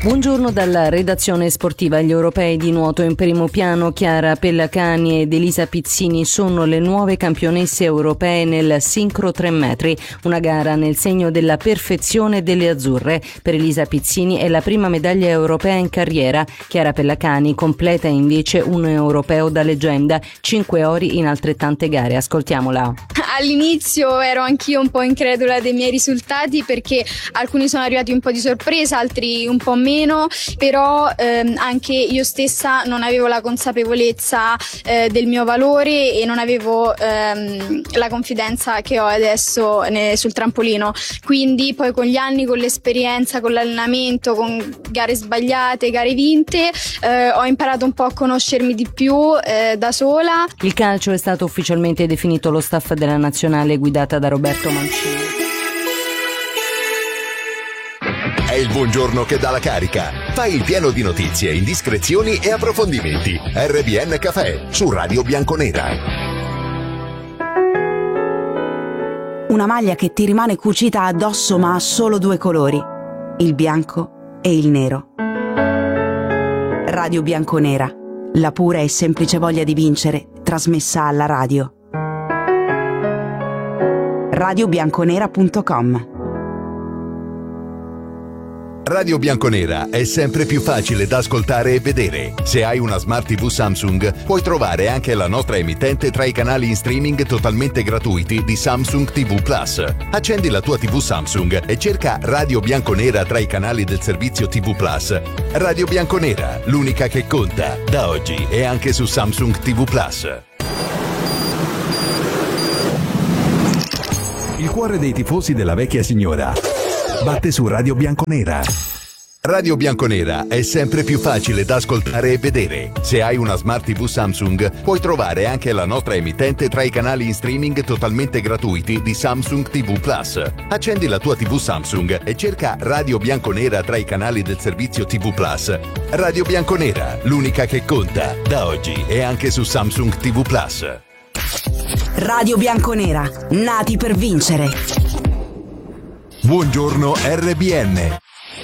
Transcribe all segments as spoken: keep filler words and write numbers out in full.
Buongiorno dalla redazione sportiva. Gli europei di nuoto in primo piano. Chiara Pellacani ed Elisa Pizzini sono le nuove campionesse europee nel sincro tre metri, una gara nel segno della perfezione delle azzurre. Per Elisa Pizzini è la prima medaglia europea in carriera. Chiara Pellacani completa invece un europeo da leggenda, cinque ori in altrettante gare. Ascoltiamola. All'inizio ero anch'io un po' incredula dei miei risultati, perché alcuni sono arrivati un po' di sorpresa, altri un po' meno, però ehm, anche io stessa non avevo la consapevolezza eh, del mio valore e non avevo ehm, la confidenza che ho adesso ne, sul trampolino. Quindi poi con gli anni, con l'esperienza, con l'allenamento, con gare sbagliate, gare vinte, eh, ho imparato un po' a conoscermi di più eh, da sola. Il calcio è stato ufficialmente definito lo staff della nazionale guidata da Roberto Mancini. È il buongiorno che dà la carica. Fai il pieno di notizie, indiscrezioni e approfondimenti. R B N Café su Radio Bianconera. Una maglia che ti rimane cucita addosso ma ha solo due colori, il bianco e il nero. Radio Bianconera, la pura e semplice voglia di vincere trasmessa alla radio. radio bianconera punto com. Radio Bianconera è sempre più facile da ascoltare e vedere. Se hai una Smart tivù Samsung, puoi trovare anche la nostra emittente tra i canali in streaming totalmente gratuiti di Samsung tivù Plus. Accendi la tua tivù Samsung e cerca Radio Bianconera tra i canali del servizio tivù Plus. Radio Bianconera, l'unica che conta, da oggi e anche su Samsung tivù Plus. Il cuore dei tifosi della vecchia signora batte su Radio Bianconera. Radio Bianconera è sempre più facile da ascoltare e vedere. Se hai una Smart tivù Samsung, puoi trovare anche la nostra emittente tra i canali in streaming totalmente gratuiti di Samsung tivù Plus. Accendi la tua tivù Samsung e cerca Radio Bianconera tra i canali del servizio tivù Plus. Radio Bianconera, l'unica che conta, da oggi e anche su Samsung tivù Plus. Radio Bianconera, nati per vincere. Buongiorno R B N.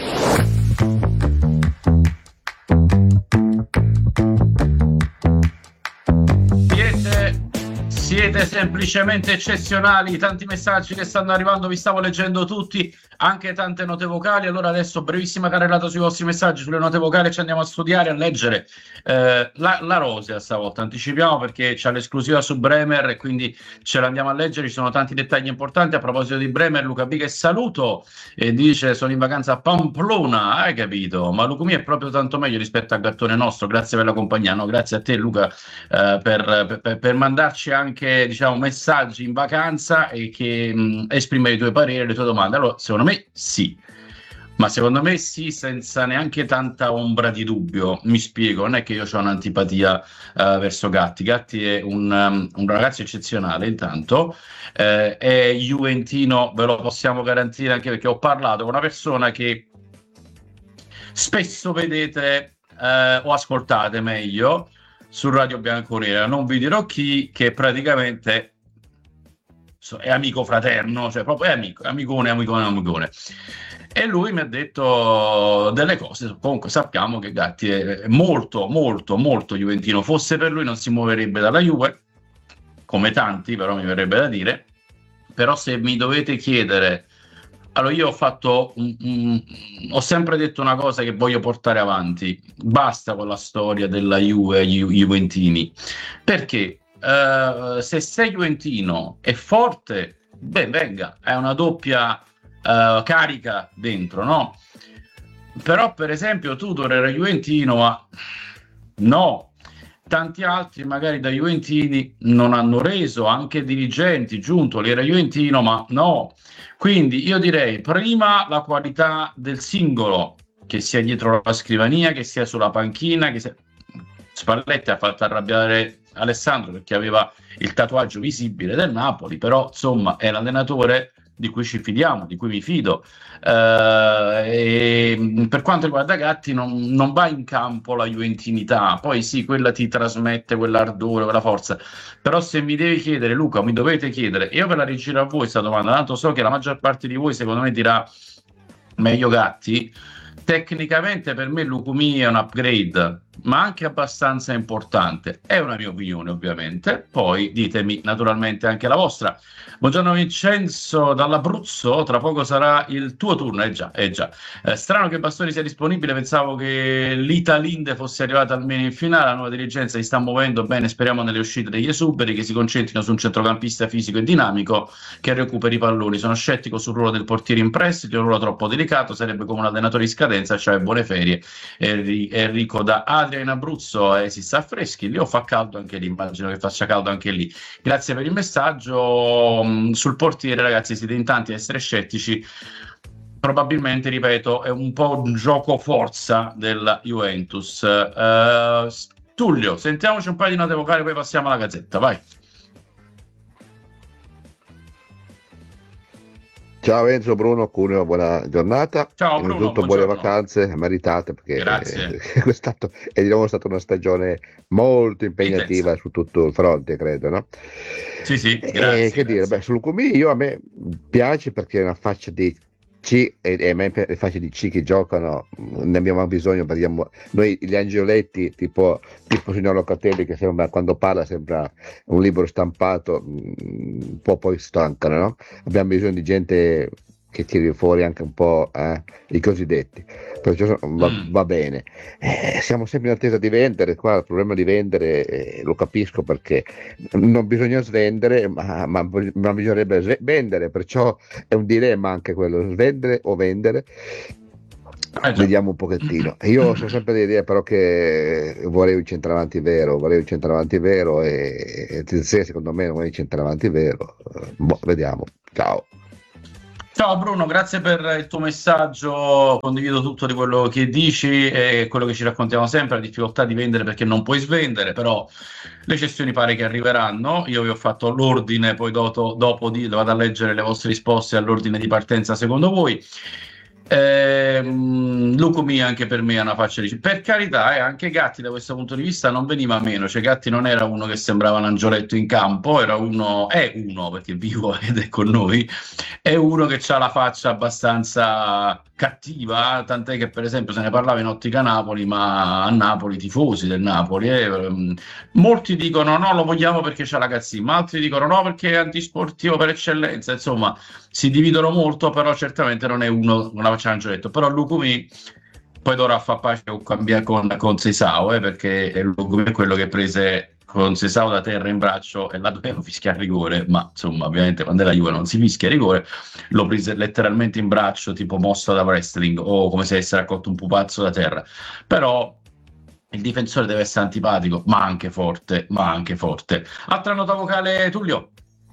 Siete, siete semplicemente eccezionali, tanti messaggi che stanno arrivando, vi stavo leggendo tutti, anche tante note vocali. Allora adesso brevissima carrellata sui vostri messaggi, sulle note vocali ci andiamo a studiare, a leggere. Eh, la, la Rosea stavolta anticipiamo perché c'è l'esclusiva su Bremer e quindi ce l'andiamo a leggere, ci sono tanti dettagli importanti. A proposito di Bremer, Luca B che saluto e dice sono in vacanza a Pamplona, hai capito, ma Lucumia è proprio tanto meglio rispetto a Gattone nostro, grazie per la compagnia. No, grazie a te Luca eh, per, per, per mandarci anche, diciamo, messaggi in vacanza e che mh, esprimere i tuoi pareri e le tue domande. Allora secondo me sì, ma secondo me sì, senza neanche tanta ombra di dubbio. Mi spiego, non è che io ho un'antipatia uh, verso Gatti. Gatti è un, um, un ragazzo eccezionale, intanto eh, è juventino, ve lo possiamo garantire, anche perché ho parlato con una persona che spesso vedete eh, o ascoltate meglio su Radio Bianconera, non vi dirò chi, che praticamente è amico fraterno, cioè proprio è amico, amicone, amicone, amicone. E lui mi ha detto delle cose. Comunque sappiamo che Gatti è molto, molto, molto juventino. Fosse per lui non si muoverebbe dalla Juve, come tanti, però mi verrebbe da dire. Però se mi dovete chiedere, allora io ho fatto, un, un, ho sempre detto una cosa che voglio portare avanti: basta con la storia della Juve, Ju, Juventini, perché uh, se sei juventino e forte, beh, venga, è una doppia Uh, carica dentro, no? Però per esempio Tudor era juventino, ma no, tanti altri magari da juventini non hanno reso, anche dirigenti. Giuntoli era juventino, ma no. Quindi io direi prima la qualità del singolo, che sia dietro la scrivania, che sia sulla panchina, che sia... Spalletti ha fatto arrabbiare Alessandro perché aveva il tatuaggio visibile del Napoli, però insomma è l'allenatore di cui ci fidiamo, di cui mi fido. Uh, e per quanto riguarda Gatti, non, non va in campo la juventinità, poi sì, quella ti trasmette quell'ardore, quella forza, però se mi devi chiedere, Luca, mi dovete chiedere, io ve la rigiro a voi questa domanda, tanto so che la maggior parte di voi secondo me dirà meglio Gatti. tecnicamente per me Lukumi è un upgrade, ma anche abbastanza importante. È una mia opinione, ovviamente. Poi ditemi naturalmente anche la vostra. Buongiorno Vincenzo dall'Abruzzo, tra poco sarà il tuo turno. Eh già, eh già. Eh, strano che Bastoni sia disponibile, pensavo che l'Italinde fosse arrivata almeno in finale. La nuova dirigenza si sta muovendo bene, speriamo nelle uscite degli esuberi, che si concentrino su un centrocampista fisico e dinamico che recuperi i palloni. Sono scettico sul ruolo del portiere in prestito, è un ruolo troppo delicato, sarebbe come un allenatore in scadenza, cioè buone ferie. Enrico da Adria in Abruzzo, eh, si sta freschi, lì o fa caldo anche lì, immagino che faccia caldo anche lì. Grazie per il messaggio. Sul portiere, ragazzi, siete in tanti a essere scettici, probabilmente, ripeto, è un po' un gioco forza della Juventus. uh, Tullio, sentiamoci un paio di note vocali, poi passiamo alla Gazzetta, vai. Ciao Enzo, Bruno, Cuneo, buona giornata. Ciao Bruno, innanzitutto buone vacanze meritate, perché Grazie. quest'anno è di nuovo stata una stagione molto impegnativa su tutto il fronte, credo, no? Sì, sì, e, grazie. che dire, beh, sul Lukumi io a me piace perché è una faccia di C, e, e a me le facce di C che giocano ne abbiamo bisogno, perché noi gli angioletti tipo, tipo signor Locatelli, che sembra, quando parla sembra un libro stampato, un po' poi stancano, no? Abbiamo bisogno di gente che tiri fuori anche un po' eh, i cosiddetti, perciò va, Mm. va bene. Eh, siamo sempre in attesa di vendere, qua il problema di vendere eh, lo capisco, perché non bisogna svendere, ma, ma, ma bisognerebbe sve- vendere, perciò è un dilemma anche quello, svendere o vendere. Eh, già. Vediamo un pochettino. Io sono sempre l'idea però che vorrei un centravanti vero, vorrei un centravanti vero e, e Tizia, secondo me non è un centravanti vero. Eh, boh, vediamo. Ciao. Ciao Bruno, grazie per il tuo messaggio, condivido tutto di quello che dici e quello che ci raccontiamo sempre, la difficoltà di vendere perché non puoi svendere, però le cessioni pare che arriveranno. Io vi ho fatto l'ordine, poi dopo, dopo di, vado a leggere le vostre risposte all'ordine di partenza secondo voi. Eh, Lukumi anche per me è una faccia di... Per carità, eh, anche Gatti da questo punto di vista non veniva meno, cioè Gatti non era uno che sembrava un angioletto in campo, era uno, è uno, perché è vivo ed è con noi, è uno che ha la faccia abbastanza cattiva, tant'è che per esempio se ne parlava in Ottica Napoli, ma a Napoli, tifosi del Napoli, eh, molti dicono no, lo vogliamo perché c'ha la cazzina, ma altri dicono no perché è antisportivo per eccellenza, insomma si dividono molto, però certamente non è uno, una faccia angioletto. Però Lukumi poi dovrà far pace con, con, con Seisao, eh, perché è Lukumi è quello che prese con Seisao da terra in braccio e là doveva fischiare rigore, ma insomma ovviamente quando è la Juve non si fischia rigore, lo prese letteralmente in braccio tipo mossa da wrestling o come se avesse raccolto un pupazzo da terra. Però il difensore deve essere antipatico ma anche forte, ma anche forte. Altra nota vocale, Tullio.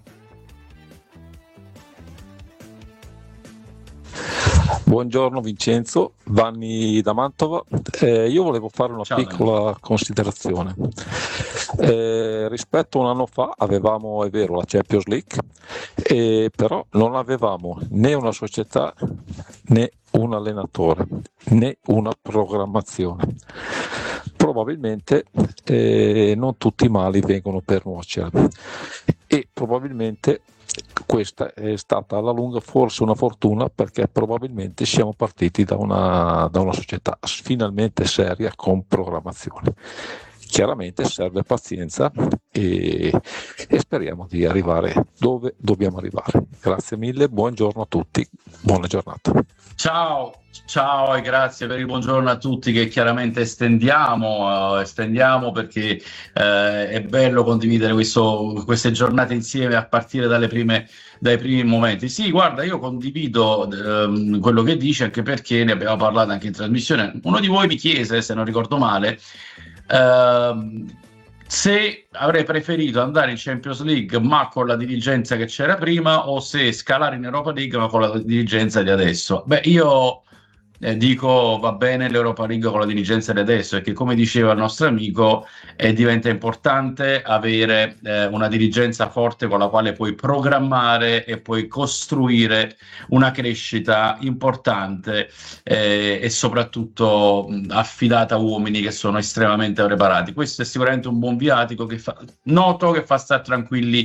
Buongiorno Vincenzo, Vanni da Mantova. Eh, io volevo fare una Ciao, piccola Vanni. considerazione. Eh, rispetto a un anno fa avevamo, è vero, la Champions League, eh, però non avevamo né una società né un allenatore né una programmazione. Probabilmente eh, non tutti i mali vengono per nuocere e probabilmente questa è stata alla lunga forse una fortuna, perché probabilmente siamo partiti da una, da una società finalmente seria con programmazione. Chiaramente serve pazienza e, e speriamo di arrivare dove dobbiamo arrivare. Grazie mille, buongiorno a tutti, buona giornata. Ciao, ciao e grazie per il buongiorno a tutti, che chiaramente estendiamo, uh, estendiamo perché uh, è bello condividere questo, queste giornate insieme a partire dalle prime, dai primi momenti. Sì, guarda, io condivido um, quello che dici, anche perché ne abbiamo parlato anche in trasmissione. Uno di voi mi chiese, se non ricordo male, uh, se avrei preferito andare in Champions League ma con la dirigenza che c'era prima, o se scalare in Europa League ma con la dirigenza di adesso. Beh, io eh, dico va bene l'Europa League con la dirigenza di adesso, perché come diceva il nostro amico eh, diventa importante avere eh, una dirigenza forte con la quale puoi programmare e puoi costruire una crescita importante eh, e soprattutto mh, affidata a uomini che sono estremamente preparati. Questo è sicuramente un buon viatico che fa, noto che fa stare tranquilli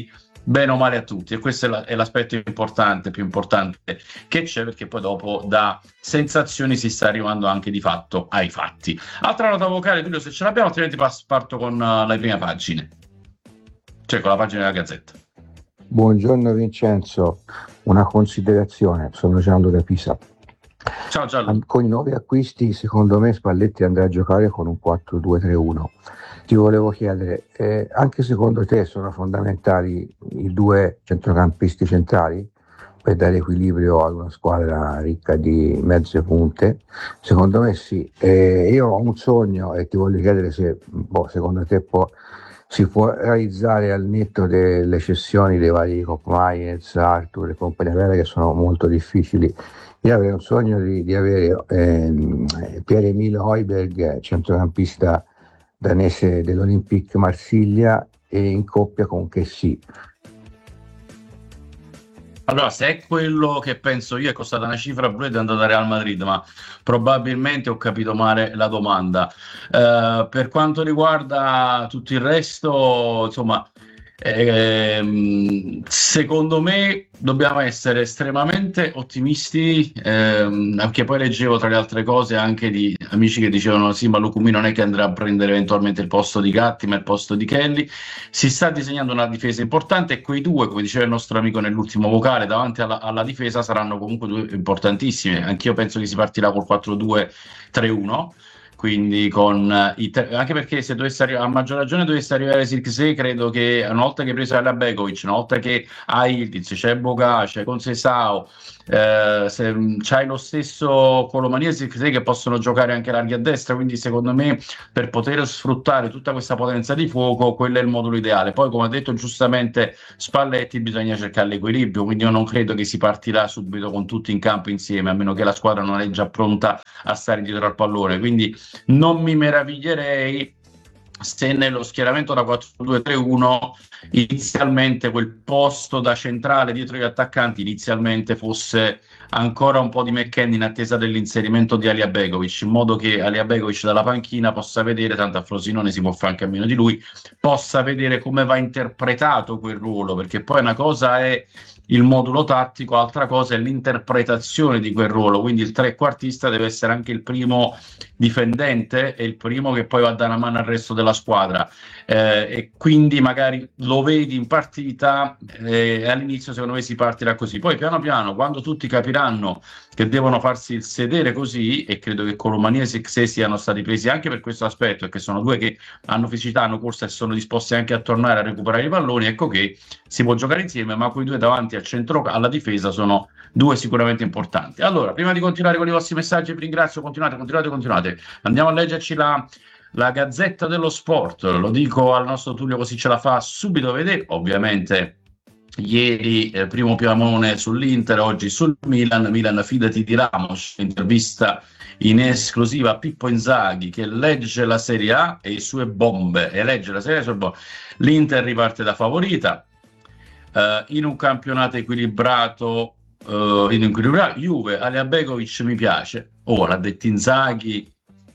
bene o male a tutti, e questo è, la, è l'aspetto importante, più importante che c'è, perché poi dopo da sensazioni si sta arrivando anche di fatto ai fatti. Altra nota vocale, Giulio, se ce l'abbiamo, altrimenti parto con uh, le prime pagine, cioè con la pagina della Gazzetta. Buongiorno Vincenzo, una considerazione, sono Gianlo da Pisa. Ciao Gianlo. Con i nuovi acquisti secondo me Spalletti andrà a giocare con un quattro due tre uno. Ti volevo chiedere, eh, anche secondo te sono fondamentali i due centrocampisti centrali per dare equilibrio ad una squadra ricca di mezze punte? Secondo me sì. Eh, io ho un sogno e ti voglio chiedere se boh, secondo te può, si può realizzare al netto delle cessioni dei vari Cop Myers, Arthur e compagnia bella, che sono molto difficili. Io avrei un sogno di, di avere ehm, Pierre-Emile Højbjerg, centrocampista danese dell'Olympique Marsiglia, e in coppia con Kessie. Allora, se è quello che penso io, è costata una cifra blu ed è andata a Real Madrid, ma probabilmente ho capito male la domanda. Uh, per quanto riguarda tutto il resto, insomma, ehm, secondo me dobbiamo essere estremamente ottimisti, ehm, perché poi leggevo tra le altre cose anche di amici che dicevano sì, ma Lukumi non è che andrà a prendere eventualmente il posto di Gatti, ma il posto di Kelly. Si sta disegnando una difesa importante e quei due, come diceva il nostro amico nell'ultimo vocale, davanti alla, alla difesa saranno comunque due importantissimi. Anch'io penso che si partirà col quattro due tre uno, quindi con i tre, anche perché se dovesse arrivare, a maggior ragione dovesse arrivare Zirkzee, credo che una volta che hai preso Alea Begovic, una volta che hai Ildiz, c'è Boga, c'è Conceição, eh, se c'hai lo stesso Colomani e Zirkzee che possono giocare anche larghi a destra, quindi secondo me per poter sfruttare tutta questa potenza di fuoco quello è il modulo ideale. Poi, come ha detto giustamente Spalletti, bisogna cercare l'equilibrio, quindi io non credo che si partirà subito con tutti in campo insieme, a meno che la squadra non è già pronta a stare dietro al pallone, quindi non mi meraviglierei se nello schieramento da quattro due tre uno inizialmente quel posto da centrale dietro gli attaccanti inizialmente fosse ancora un po' di McKennie in attesa dell'inserimento di Alea Begovic, in modo che Alea Begovic dalla panchina possa vedere, tanto a Frosinone si può fare anche a meno di lui, possa vedere come va interpretato quel ruolo, perché poi una cosa è il modulo tattico, altra cosa è l'interpretazione di quel ruolo, quindi il trequartista deve essere anche il primo difendente e il primo che poi va a dare una mano al resto della squadra, eh, e quindi magari lo vedi in partita e all'inizio secondo me si partirà così, poi piano piano quando tutti capiranno che devono farsi il sedere così, e credo che Colomani e Zirkzee siano stati presi anche per questo aspetto, che sono due che hanno fisicità, hanno corsa e sono disposti anche a tornare a recuperare i palloni, ecco che si può giocare insieme, ma quei due davanti al centro, alla difesa, sono due sicuramente importanti. Allora, prima di continuare con i vostri messaggi, vi ringrazio, continuate, continuate, continuate. Andiamo a leggerci la, la Gazzetta dello Sport, lo dico al nostro Tullio così ce la fa subito vedere, ovviamente. Ieri eh, primo piamone sull'Inter, oggi sul Milan. Milan, fidati di Ramos, intervista in esclusiva a Pippo Inzaghi che legge la Serie A e le sue bombe, e legge la Serie A e le sue bombe. L'Inter riparte da favorita eh, in un campionato equilibrato, eh, in equilibrato. Juve, Alea Begovic mi piace, oh, l'ha detto Inzaghi,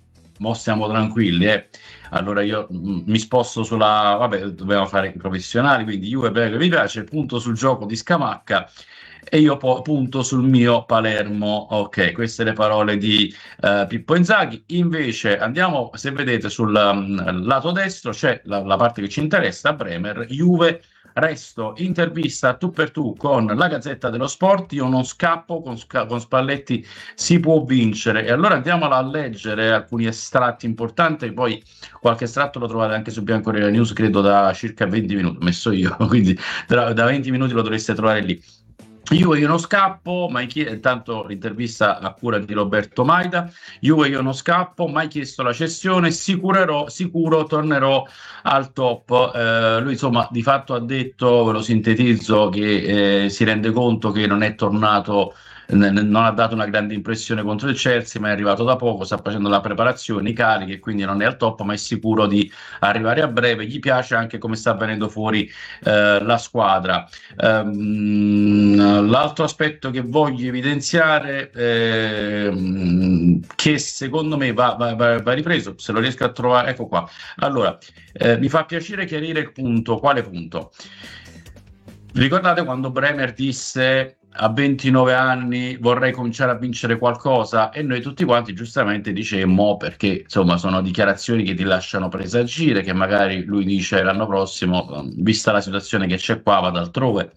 mo stiamo tranquilli, eh. Allora io mh, mi sposto sulla, vabbè, dobbiamo fare i professionali, quindi Juve, Begovic mi piace, punto sul gioco di Scamacca e io po- punto sul mio Palermo. Ok, queste le parole di uh, Pippo Inzaghi. Invece andiamo, se vedete sul um, lato destro c'è la, la parte che ci interessa, Bremer, Juve, resto, intervista tu per tu con la Gazzetta dello Sport. Io non scappo, con, con Spalletti si può vincere. E allora andiamo a leggere alcuni estratti importanti, poi qualche estratto lo trovate anche su Bianconera News, credo da circa venti minuti, ho messo io, quindi da, da venti minuti lo dovreste trovare lì. Juve io non scappo, mai chiesto, intanto l'intervista a cura di Roberto Maida. Juve io non scappo, mai chiesto la cessione, sicurerò, sicuro tornerò al top. Eh, lui insomma di fatto ha detto, ve lo sintetizzo, che eh, si rende conto che non è tornato, n- non ha dato una grande impressione contro il Chelsea, ma è arrivato da poco, sta facendo la preparazione, i carichi, e quindi non è al top, ma è sicuro di arrivare a breve. Gli piace anche come sta venendo fuori eh, la squadra. Um, l'altro aspetto che voglio evidenziare, eh, che secondo me va, va, va, va ripreso, se lo riesco a trovare, ecco qua. Allora, eh, mi fa piacere chiarire il punto. Quale punto? Ricordate quando Bremer disse a ventinove anni vorrei cominciare a vincere qualcosa, e noi tutti quanti giustamente dicemmo, perché insomma sono dichiarazioni che ti lasciano presagire che magari lui dice l'anno prossimo, vista la situazione che c'è qua, vado altrove,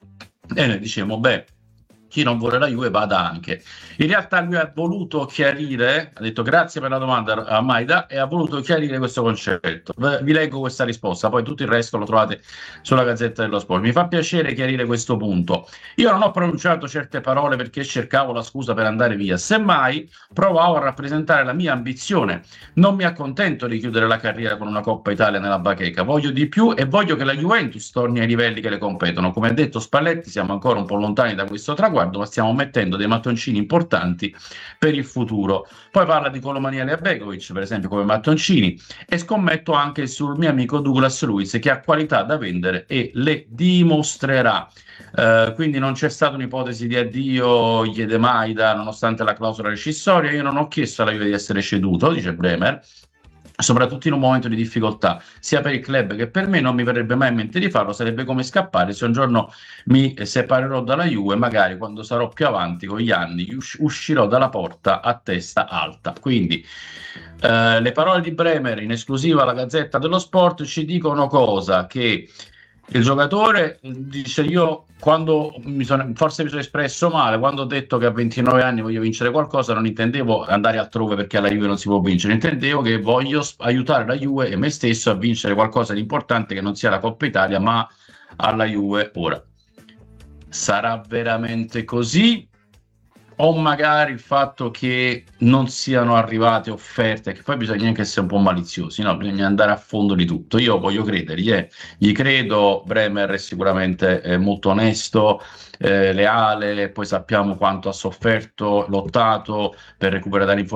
e noi dicemmo beh, chi non vuole la Juve vada anche. In realtà lui ha voluto chiarire, ha detto grazie per la domanda a Maida, e ha voluto chiarire questo concetto. Vi leggo questa risposta, poi tutto il resto lo trovate sulla Gazzetta dello Sport. Mi fa piacere chiarire questo punto. Io non ho pronunciato certe parole perché cercavo la scusa per andare via, semmai provavo a rappresentare la mia ambizione. Non mi accontento di chiudere la carriera con una Coppa Italia nella bacheca, voglio di più e voglio che la Juventus torni ai livelli che le competono. Come ha detto Spalletti, siamo ancora un po' lontani da questo traguardo, ma stiamo mettendo dei mattoncini importanti per il futuro. Poi parla di Colomanielli e Begovic, per esempio, come mattoncini, e scommetto anche sul mio amico Douglas Luiz, che ha qualità da vendere e le dimostrerà. Uh, quindi non c'è stata un'ipotesi di addio Iede Maida nonostante la clausola rescissoria. Io non ho chiesto alla Juve di essere ceduto, dice Bremer, soprattutto in un momento di difficoltà sia per il club che per me. Non mi verrebbe mai in mente di farlo, sarebbe come scappare se un giorno mi separerò dalla Juve, magari quando sarò più avanti con gli anni us- uscirò dalla porta a testa alta. Quindi eh, le parole di Bremer in esclusiva alla Gazzetta dello Sport ci dicono cosa? Che il giocatore dice io quando mi sono, forse mi sono espresso male quando ho detto che a ventinove anni voglio vincere qualcosa, non intendevo andare altrove perché alla Juve non si può vincere, intendevo che voglio aiutare la Juve e me stesso a vincere qualcosa di importante che non sia la Coppa Italia ma alla Juve. Ora sarà veramente così o magari il fatto che non siano arrivate offerte, che poi bisogna anche essere un po' maliziosi, no? Bisogna andare a fondo di tutto. Io voglio credergli, eh. Gli credo, Bremer è sicuramente eh, molto onesto, eh, leale, poi sappiamo quanto ha sofferto, lottato per recuperare l'informazione